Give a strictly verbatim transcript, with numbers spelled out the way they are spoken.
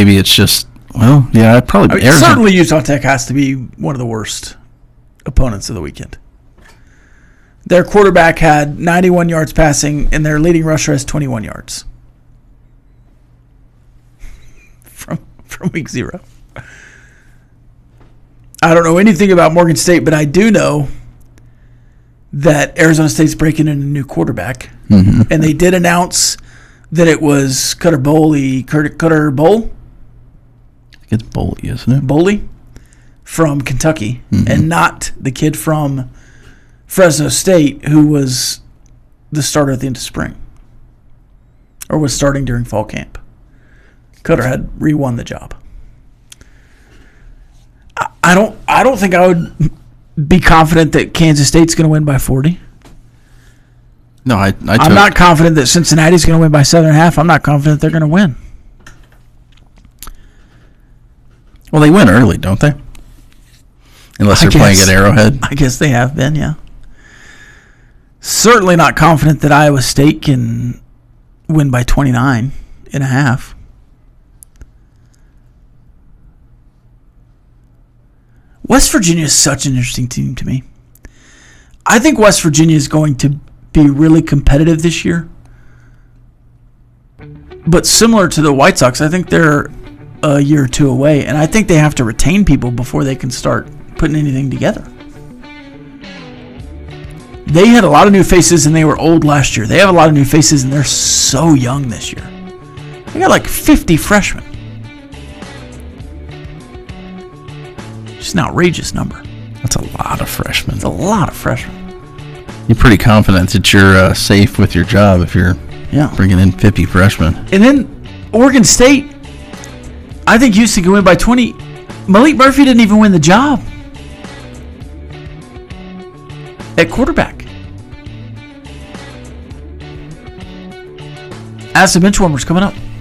maybe it's just, well, yeah, I'd probably I mean, Arizona. certainly Utah Tech has to be one of the worst opponents of the weekend. Their quarterback had ninety-one yards passing, and their leading rusher has twenty-one yards from from week zero. I don't know anything about Morgan State, but I do know that Arizona State's breaking in a new quarterback, Mm-hmm. and they did announce that it was Cutter Boley, Cutter Bowl, I think it's Boley, isn't it? Boley from Kentucky, Mhm. and not the kid from Fresno State who was the starter at the end of spring, or was starting during fall camp. Cutter had re-won the job. I, I don't. I don't think I would be confident that Kansas State's going to win by forty. No, I, I took, I'm not confident that Cincinnati's going to win by seven and a half. I'm not confident they're going to win. Well, they win early, don't they? Unless I they're playing guess. at Arrowhead. I guess they have been, yeah. Certainly not confident that Iowa State can win by twenty-nine and a half. West Virginia is such an interesting team to me. I think West Virginia is going to be really competitive this year. But similar to the White Sox, I think they're a year or two away, and I think they have to retain people before they can start putting anything together. They had a lot of new faces, and they were old last year. They have a lot of new faces, and they're so young this year. They got like fifty freshmen. Just an outrageous number. That's a lot of freshmen. It's a lot of freshmen. You're pretty confident that you're uh, safe with your job if you're Yeah. bringing in fifty freshmen. And then Oregon State, I think Houston can win by twenty. Malik Murphy didn't even win the job at quarterback. Ask the bench warmers coming up.